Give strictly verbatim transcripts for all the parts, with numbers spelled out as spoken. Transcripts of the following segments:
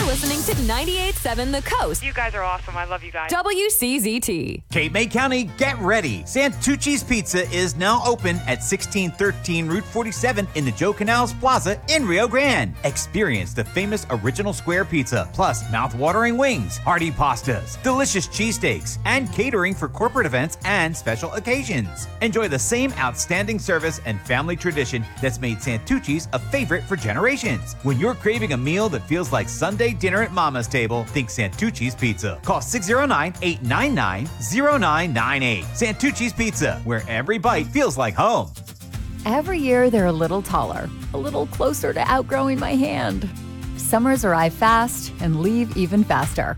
listening to ninety-eight point seven The Coast. You guys are awesome. I love you guys. W C Z T. Cape May County, get ready. Santucci's Pizza is now open at sixteen thirteen Route forty-seven in the Joe Canals Plaza in Rio Grande. Experience the famous original square pizza, plus mouth-watering wings, hearty pastas, delicious cheesesteaks, and catering for corporate events and special occasions. Enjoy the same outstanding service and family tradition that's made Santucci's a favorite for generations. When you're craving a meal that feels like Sunday dinner at Mama's table, think Santucci's Pizza. Call six oh nine, eight nine nine, oh nine nine eight. Santucci's Pizza, where every bite feels like home. Every year they're a little taller, a little closer to outgrowing my hand. Summers arrive fast and leave even faster.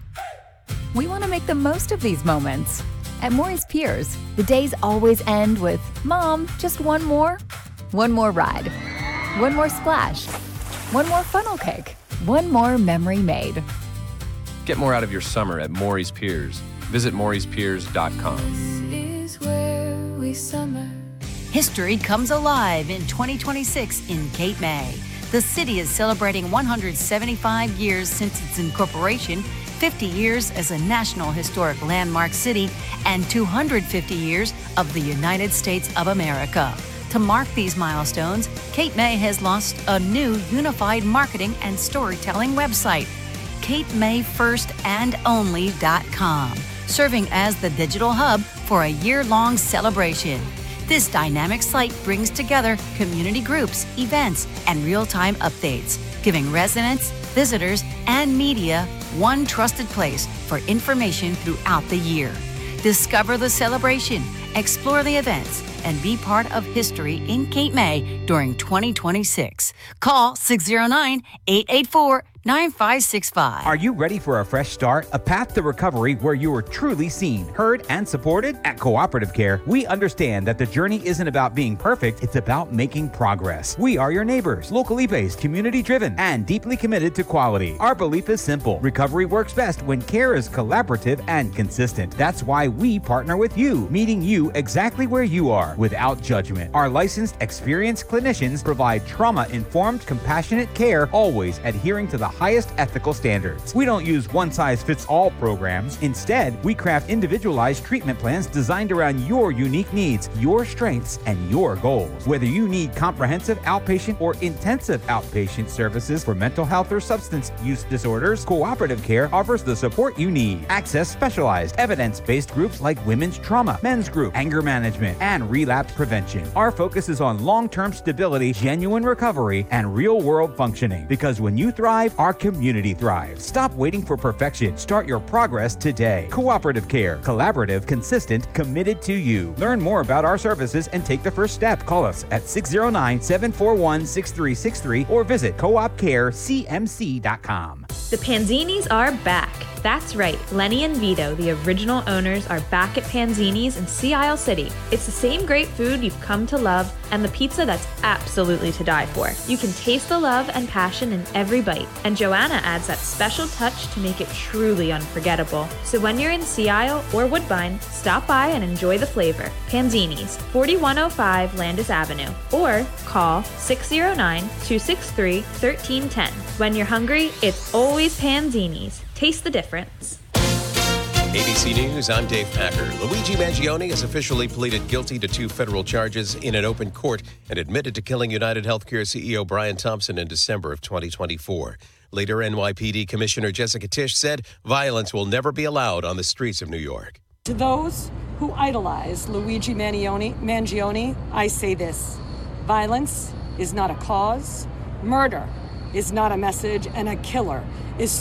We want to make the most of these moments. At Maury's Piers, the days always end with, Mom, just one more? One more ride. One more splash. One more funnel cake. One more memory made. Get more out of your summer at Maury's Piers. Visit Maury's Piers dot com. This is where we summer. History comes alive in twenty twenty-six in Cape May. The city is celebrating one hundred seventy-five years since its incorporation, fifty years as a National Historic Landmark city, and two hundred fifty years of the United States of America. To mark these milestones, Cape May has launched a new unified marketing and storytelling website, cape may first and only dot com, serving as the digital hub for a year-long celebration. This dynamic site brings together community groups, events, and real-time updates, giving residents, visitors, and media one trusted place for information throughout the year. Discover the celebration, explore the events, and be part of history in Cape May during twenty twenty-six. Call six oh nine, eight eight four, nine five six five. Are you ready for a fresh start? A path to recovery where you are truly seen, heard, and supported? At Cooperative Care, we understand that the journey isn't about being perfect, it's about making progress. We are your neighbors, locally based, community-driven, and deeply committed to quality. Our belief is simple. Recovery works best when care is collaborative and consistent. That's why we partner with you, meeting you exactly where you are, without judgment. Our licensed, experienced clinicians provide trauma-informed, compassionate care, always adhering to the highest ethical standards. We don't use one-size-fits-all programs. Instead, we craft individualized treatment plans designed around your unique needs, your strengths, and your goals. Whether you need comprehensive outpatient or intensive outpatient services for mental health or substance use disorders, Cooperative Care offers the support you need. Access specialized, evidence-based groups like women's trauma, men's group, anger management, and relapse prevention. Our focus is on long-term stability, genuine recovery, and real-world functioning. Because when you thrive, our community thrives. Stop waiting for perfection. Start your progress today. Cooperative Care. Collaborative, consistent, committed to you. Learn more about our services and take the first step. Call us at six oh nine, seven four one, six three six three or visit coop care c m c dot com. The Panzinis are back. That's right, Lenny and Vito, the original owners, are back at Panzini's in Sea Isle City. It's the same great food you've come to love and the pizza that's absolutely to die for. You can taste the love and passion in every bite, and Joanna adds that special touch to make it truly unforgettable. So when you're in Sea Isle or Woodbine, stop by and enjoy the flavor. Panzini's, forty-one oh five Landis Avenue, or call six oh nine, two six three, one three one zero. When you're hungry, it's always Panzini's. Taste the difference. A B C News, I'm Dave Packer. Luigi Mangione has officially pleaded guilty to two federal charges in an open court and admitted to killing United Healthcare C E O Brian Thompson in December of twenty twenty-four. Later, N Y P D Commissioner Jessica Tisch said violence will never be allowed on the streets of New York. To those who idolize Luigi Mangione, Mangione, I say this: violence is not a cause, murder is not a message, and a killer is